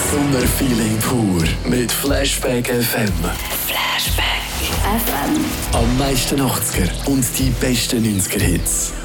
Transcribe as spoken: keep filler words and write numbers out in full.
Sommerfeeling pur mit Flashback F M. Flashback F M. Am meisten achtziger und die besten neunziger Hits.